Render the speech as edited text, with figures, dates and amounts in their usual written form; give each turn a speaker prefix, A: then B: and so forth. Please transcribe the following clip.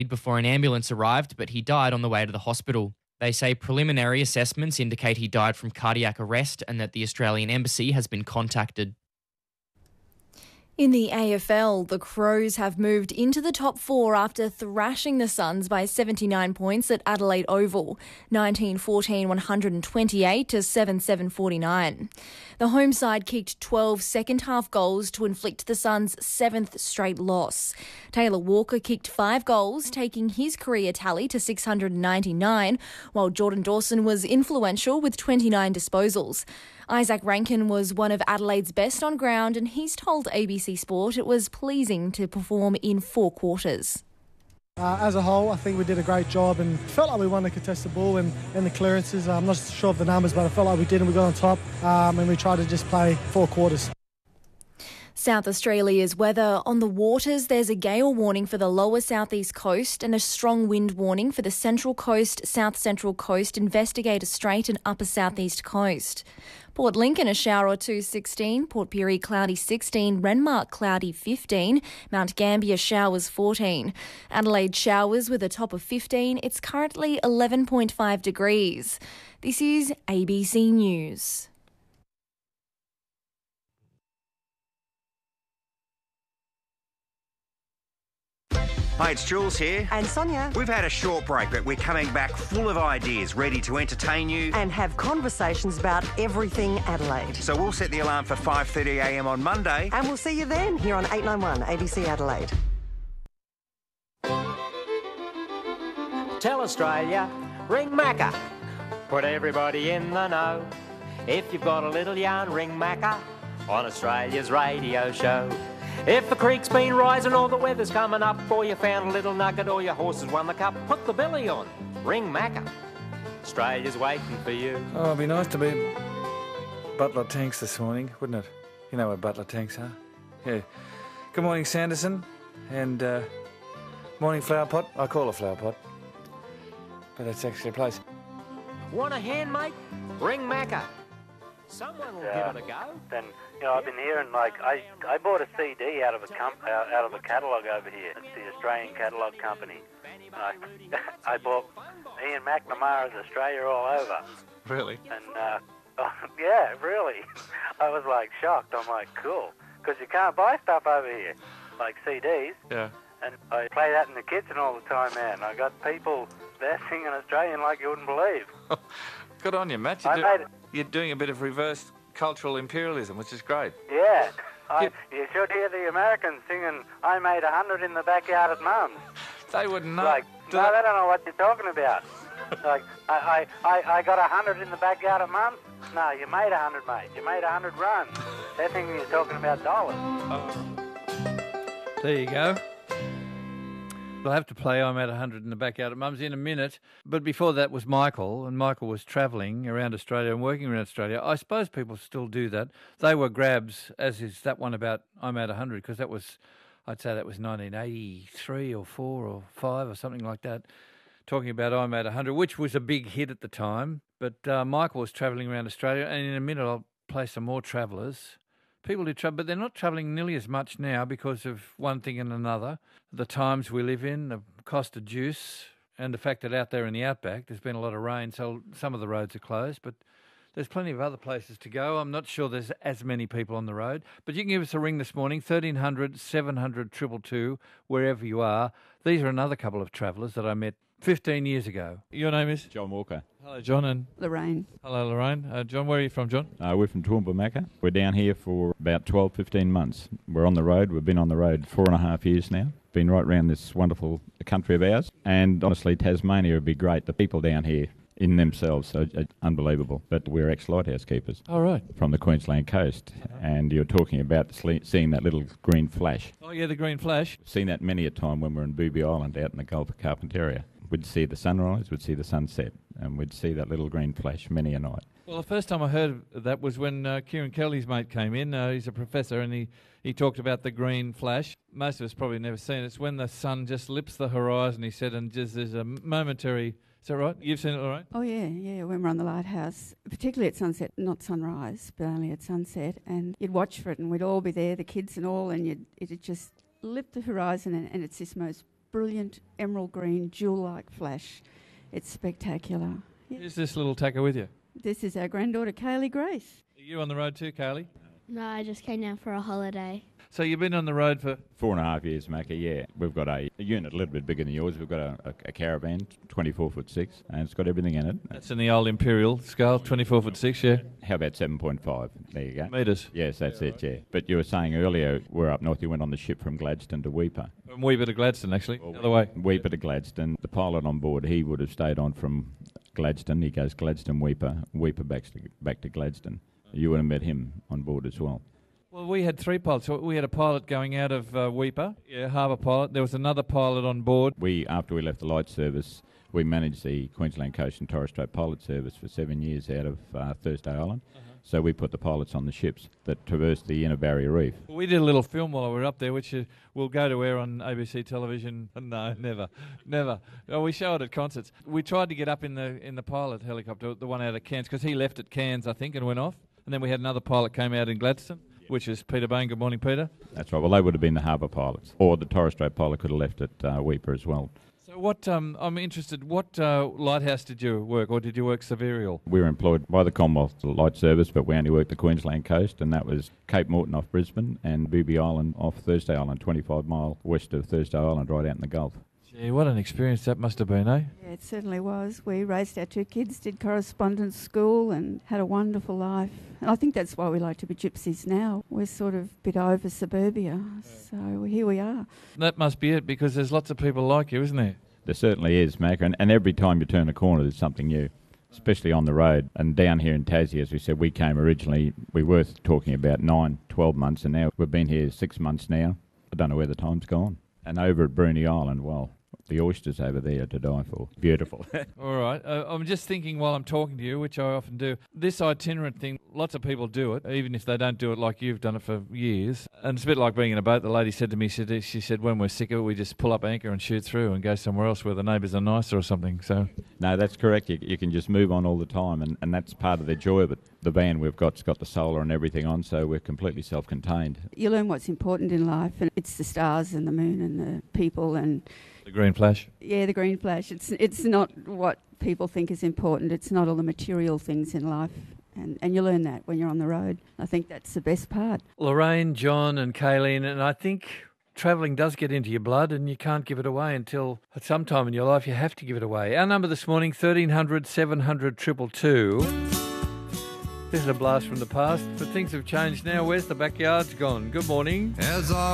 A: before an ambulance arrived, but he died on the way to the hospital. They say preliminary assessments indicate he died from cardiac arrest and that the Australian Embassy has been contacted.
B: In the AFL, the Crows have moved into the top four after thrashing the Suns by 79 points at Adelaide Oval, 19-14, 128 to 7-7, 49. The home side kicked 12 second-half goals to inflict the Suns' seventh straight loss. Taylor Walker kicked 5 goals, taking his career tally to 699, while Jordan Dawson was influential with 29 disposals. Isaac Rankin was one of Adelaide's best on ground, and he's told ABC Sport it was pleasing to perform in 4 quarters.
C: As a whole, I think we did a great job and felt like we won the contested ball and the clearances. I'm not sure of the numbers, but I felt like we did and we got on top and we tried to just play 4 quarters.
B: South Australia's weather. On the waters, there's a gale warning for the lower southeast coast and a strong wind warning for the central coast, south central coast, Investigator Strait and upper southeast coast. Port Lincoln, a shower or 2, 16. Port Pirie, cloudy 16. Renmark, cloudy 15. Mount Gambier, showers 14. Adelaide, showers with a top of 15. It's currently 11.5 degrees. This is ABC News.
D: Hi, it's Jules here.
E: And Sonia.
D: We've had a short break, but we're coming back full of ideas, ready to entertain you.
E: And have conversations about everything Adelaide.
D: So we'll set the alarm for 5:30am on Monday.
E: And we'll see you then here on 891 ABC Adelaide.
F: Tell Australia, ring Macca. Put everybody in the know. If you've got a little yarn, ring Macca on Australia's radio show. If the creek's been rising or the weather's coming up, or you found a little nugget or your horse has won the cup, put the belly on. Ring Macca. Australia's waiting for you.
G: Oh, it'd be nice to be Butler Tanks this morning, wouldn't it? You know what Butler Tanks are. Yeah. Good morning, Sanderson. And morning, Flower Pot. I call it Flower Pot, but it's actually a place.
F: Want a hand, mate? Ring Macca. Someone will give it a go.
H: Then, I've been hearing, I bought a CD out of a catalogue over here. It's the Australian Catalogue Company. I bought Ian McNamara's Australia All Over.
G: Really?
H: And, yeah, really. I was, shocked. I'm like, cool. Because you can't buy stuff over here, like CDs.
G: Yeah.
H: And I play that in the kitchen all the time, man. I got people there singing Australian like you wouldn't believe.
G: Good on you, Matt. You're doing a bit of reverse cultural imperialism, which is great.
H: Yeah. You should hear the Americans singing, I made 100 in the backyard at Mum's.
G: They wouldn't know.
H: They don't know what you're talking about. I got 100 in the backyard at Mum's. No, you made 100, mate. You made 100 runs. They're thinking you're talking about dollars.
G: There you go. We'll have to play I'm at 100 in the backyard at Mum's in a minute. But before that was Michael, and Michael was travelling around Australia and working around Australia. I suppose people still do that. They were grabs, as is that one about I'm at 100, because I'd say that was 1983 or 4 or 5 or something like that, talking about I'm at 100, which was a big hit at the time. But Michael was travelling around Australia, and in a minute I'll play some more travellers. People do travel, but they're not travelling nearly as much now because of one thing and another. The times we live in, the cost of juice, and the fact that out there in the outback there's been a lot of rain, so some of the roads are closed, but there's plenty of other places to go. I'm not sure there's as many people on the road, but you can give us a ring this morning, 1300 700 222, wherever you are. These are another couple of travellers that I met 15 years ago. Your name is?
I: John Walker.
G: Hello, John. And
J: Lorraine.
G: Hello, Lorraine. John, where are you from, John?
I: We're from Toowoomba Macca. We're down here for about 12, 15 months. We're on the road. We've been on the road 4.5 years now. Been right around this wonderful country of ours. And honestly, Tasmania would be great. The people down here in themselves are unbelievable. But we're ex-lighthouse keepers.
G: Oh, right.
I: From the Queensland coast. And you're talking about seeing that little green flash.
G: Oh, yeah, the green flash.
I: Seen that many a time when we're in Booby Island out in the Gulf of Carpentaria. We'd see the sunrise, we'd see the sunset, and we'd see that little green flash many a night.
G: Well, the first time I heard of that was when Kieran Kelly's mate came in. He's a professor, and he talked about the green flash. Most of us probably never seen it. It's when the sun just lips the horizon, he said, and just there's a momentary... Is that right? You've seen it, Lorraine?
J: Oh, yeah, when we're on the lighthouse, particularly at sunset, not sunrise, but only at sunset, and you'd watch for it, and we'd all be there, the kids and all, and it'd just lip the horizon, and it's this most brilliant emerald green jewel-like flash. It's spectacular.
G: Who's this little tacker with you?
J: This is our granddaughter, Kaylee Grace.
G: Are you on the road too, Kaylee?
K: No, I just came down for a holiday.
G: So you've been on the road for
I: 4.5 years, Macca, yeah. We've got a unit a little bit bigger than yours. We've got a caravan, 24'6", and it's got everything in it.
G: That's in the old Imperial scale, 24'6", yeah.
I: How about 7.5? There you go.
G: Metres.
I: Yes, that's it, yeah. But you were saying earlier, we're up north, you went on the ship from Gladstone to Weipa.
G: From Weipa to Gladstone, actually, the other way.
I: Weipa to Gladstone. The pilot on board, he would have stayed on from Gladstone. He goes Gladstone, Weipa, Weipa back to Gladstone. You would have met him on board as well.
G: Well, we had 3 pilots. So we had a pilot going out of Weipa, harbour pilot. There was another pilot on board.
I: After we left the light service, we managed the Queensland Coast and Torres Strait Pilot Service for 7 years out of Thursday Island. So we put the pilots on the ships that traversed the Inner Barrier Reef.
G: Well, we did a little film while we were up there, which will go to air on ABC television. No, never. Oh, we show it at concerts. We tried to get up in the pilot helicopter, the one out of Cairns, because he left at Cairns, I think, and went off. And then we had another pilot came out in Gladstone, which is Peter Bain. Good morning, Peter.
I: That's right. Well, they would have been the harbour pilots. Or the Torres Strait pilot could have left at Weipa as well.
G: So what, I'm interested, what lighthouse did you work, or did you work Severial?
I: We were employed by the Commonwealth Light Service, but we only worked the Queensland coast, and that was Cape Morton off Brisbane and Booby Island off Thursday Island, 25 mile west of Thursday Island, right out in the Gulf.
G: Gee, what an experience that must have been, eh?
J: Yeah, it certainly was. We raised our 2 kids, did correspondence school and had a wonderful life. And I think that's why we like to be gypsies now. We're sort of a bit over suburbia, so here we are.
G: That must be it, because there's lots of people like you, isn't there?
I: There certainly is, Mac, and every time you turn a corner there's something new, especially on the road. And down here in Tassie, as we said, we came originally, we were talking about 9-12 months, and now we've been here 6 months now. I don't know where the time's gone. And over at Bruny Island, well, the oysters over there to die for. Beautiful.
G: All right. I'm just thinking while I'm talking to you, which I often do, this itinerant thing, lots of people do it, even if they don't do it like you've done it for years. And it's a bit like being in a boat. The lady said to me, she said, when we're sick of it, we just pull up anchor and shoot through and go somewhere else where the neighbours are nicer or something. So
I: no, that's correct. You can just move on all the time, and that's part of the joy of it. The van we've got's got the solar and everything on, so we're completely self-contained.
J: You learn what's important in life, and it's the stars and the moon and the people and...
G: The green flash?
J: Yeah, the green flash. It's not what people think is important. It's not all the material things in life. And you learn that when you're on the road. I think that's the best part.
G: Lorraine, John and Kayleen, and I think travelling does get into your blood and you can't give it away until at some time in your life you have to give it away. Our number this morning, 1300 700 222. This is a blast from the past, but things have changed now. Where's the backyard's gone? Good morning.